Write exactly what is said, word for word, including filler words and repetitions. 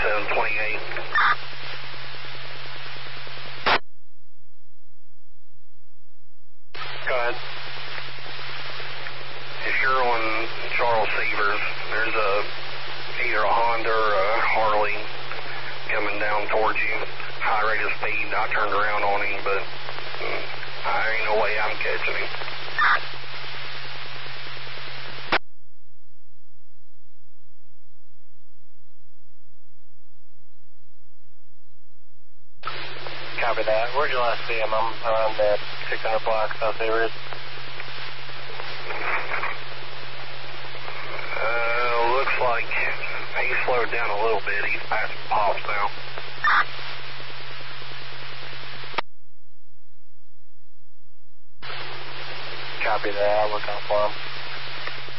seven twenty-eight. Go ahead. If you're on Charles Severs, there's a either a Honda or a Harley coming down towards you. High rate of speed. I turned around on him, but mm, there ain't no way I'm catching him. Copy that. Where'd you last see him? I'm around that six hundred block South Everett. Uh, looks like he slowed down a little bit. He's past Pops now. Copy that. I'll look out for him.